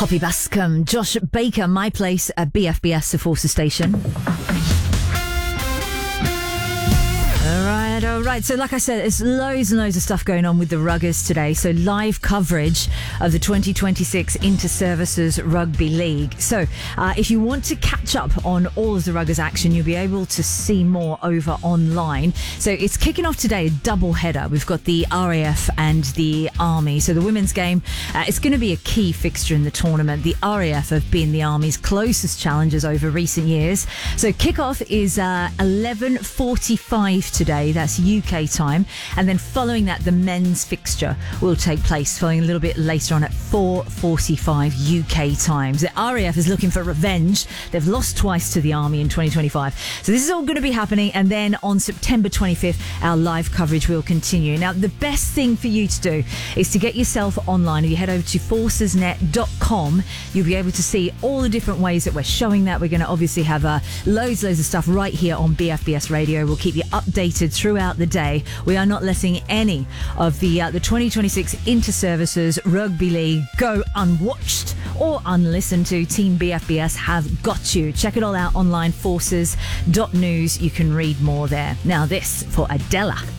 Poppy Bascom, Josh Baker, My Place at BFBS, the Forces Station. All right. So like I said, there's loads and loads of stuff going on with the Ruggers today. So live coverage of the 2026 Inter-Services Rugby League. So if you want to catch up on all of the Ruggers action, you'll be able to see more over online. So it's kicking off today, a double header. We've got the RAF and the Army. So the women's game, it's going to be a key fixture in the tournament. The RAF have been the Army's closest challengers over recent years. So kickoff is 11:45 today. That's UK time. And then following that, the men's fixture will take place following a little bit later on at 4:45 UK time. The RAF is looking for revenge. They've lost twice to the Army in 2025. So this is all going to be happening. And then on September 25th, our live coverage will continue. Now, the best thing for you to do is to get yourself online. If you head over to forcesnet.com, you'll be able to see all the different ways that we're showing that. We're going to obviously have loads of stuff right here on BFBS Radio. We'll keep you updated throughout the day. We are not letting any of the 2026 Inter-Services Rugby League go unwatched or unlistened to. Team BFBS have got you. Check it all out online, forces.news. You can read more there. Now this for Adela.